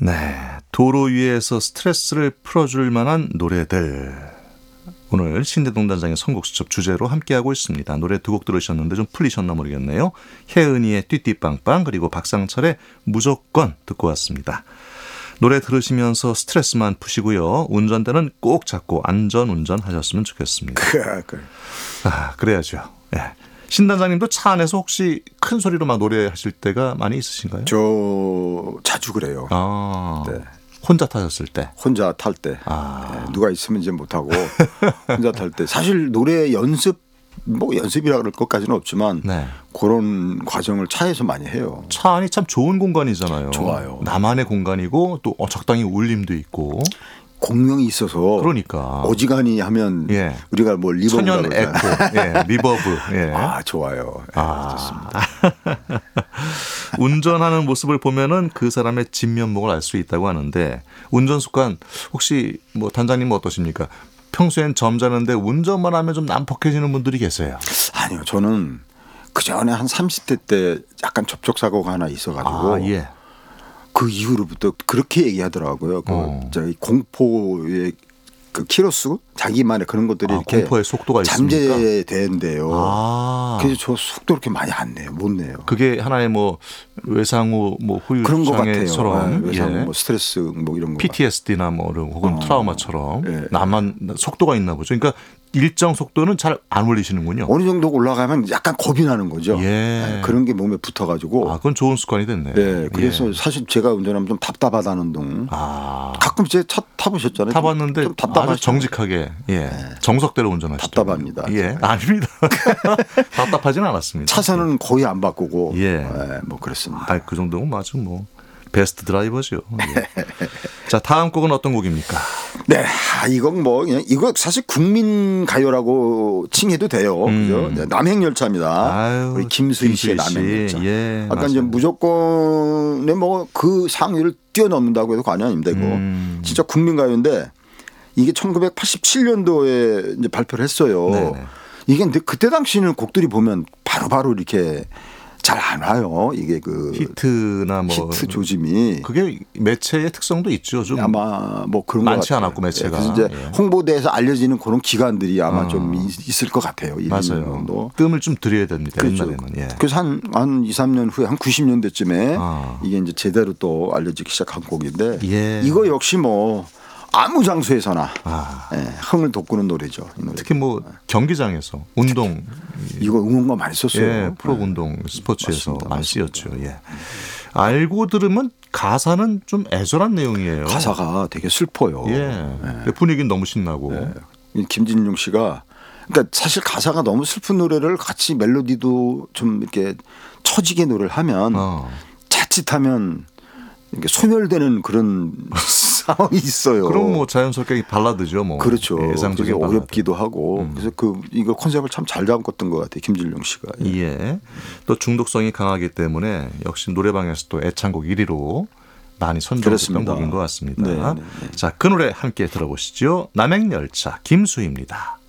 네, 도로 위에서 스트레스를 풀어줄 만한 노래들. 오늘 신대동단장의 선곡수첩 주제로 함께하고 있습니다. 노래 두 곡 들으셨는데 좀 풀리셨나 모르겠네요. 혜은이의 띠띠빵빵 그리고 박상철의 무조건 듣고 왔습니다. 노래 들으시면서 스트레스만 푸시고요. 운전대는 꼭 잡고 안전운전 하셨으면 좋겠습니다. 그래야죠. 네. 신단장님도 차 안에서 혹시 큰 소리로 막 노래하실 때가 많이 있으신가요? 저 자주 그래요. 네. 혼자 타셨을 때? 혼자 탈 때. 네, 누가 있으면 이제 못하고 혼자 탈 때. 사실 노래 연습이라 그럴 것까지는 없지만 네. 그런 과정을 차에서 많이 해요. 차 안이 참 좋은 공간이잖아요. 좋아요. 나만의 공간이고 또 적당히 울림도 있고. 공명이 있어서 그러니까 어지간히 하면 우리가 뭐 리버브 천연 에코, 리버브. 좋아요. 좋습니다. 운전하는 모습을 보면은 그 사람의 진면목을 알 수 있다고 하는데 운전 습관 혹시 뭐 단장님은 어떠십니까? 평소엔 점잖은데 운전만 하면 좀 난폭해지는 분들이 계세요. 아니요, 저는 그 전에 한 30대 때 약간 접촉사고가 하나 있어가지고. 그 이후로부터 그렇게 얘기하더라고요. 저희 공포의 그 키로수 자기만의 그런 것들이 이렇게 공포의 속도가 잠재된대요. 그래서 저 속도 그렇게 많이 안 내요. 못 내요. 그게 하나의 뭐 외상후 뭐 후유 그런 것 장애처럼 외상 뭐 스트레스 뭐 이런 거 PTSD나 뭐 혹은 트라우마처럼 나만 속도가 있나 보죠. 그러니까 일정 속도는 잘 안 올리시는군요. 어느 정도 올라가면 약간 겁이 나는 거죠. 그런 게 몸에 붙어가지고. 그건 좋은 습관이 됐네요. 네, 그래서 사실 제가 운전하면 좀 답답하다는 둥. 가끔 제 차 타보셨잖아요. 타봤는데 좀 아주 정직하게 정석대로 운전하시죠. 답답합니다. 아닙니다. 답답하지는 않았습니다. 차선은 거의 안 바꾸고. 뭐 그렇습니다. 그 정도면 아주 뭐. 베스트 드라이버죠. 자, 다음 곡은 어떤 곡입니까? 네, 이거 사실 국민 가요라고 칭해도 돼요. 그죠? 네, 남행열차입니다. 우리 김수희 씨의 남행열차. 아까 맞아요. 이제 무조건에 뭐 그 상위를 뛰어넘는다고 해도 과언이 아닙니다. 이거 진짜 국민 가요인데 이게 1987년도에 이제 발표를 했어요. 네네. 이게 근데 그때 당시는 곡들이 보면 바로바로 이렇게 잘 안 와요. 이게 그 히트나 뭐 히트 조짐이 그게 매체의 특성도 있죠. 좀 아마 뭐 그런 많지 않았고 매체가 그래서 이제 홍보대에서 알려지는 그런 기관들이 아마 좀 있을 것 같아요. 맞아요. 뜸을 좀 들여야 됩니다. 그렇죠. 옛날에는. 그래서 한 2, 3년 후에 한 90년대쯤에 이게 이제 제대로 또 알려지기 시작한 곡인데 이거 역시 뭐 아무 장소에서나 흥을 돋구는 노래죠. 이 노래. 특히 뭐 경기장에서 운동 이거 응원가 많이 썼어요. 프로 운동 스포츠에서 많이 쓰였죠. 알고 들으면 가사는 좀 애절한 내용이에요. 가사가 되게 슬퍼요. 분위기는 너무 신나고. 김진용 씨가 그러니까 사실 가사가 너무 슬픈 노래를 같이 멜로디도 좀 이렇게 처지게 노래를 하면 자칫하면 이렇게 소멸되는 그런 상황이 있어요. 그럼 뭐 자연스럽게 발라드죠, 뭐. 그렇죠. 예상적인 발라드. 어렵기도 하고. 그래서 이거 컨셉을 참 잘 잡았던 것 같아요, 김진용 씨가. 또 중독성이 강하기 때문에 역시 노래방에서 또 애창곡 1위로 많이 선정됐던 곡인 것 같습니다. 자, 그 노래 함께 들어보시죠. 남행열차 김수희입니다.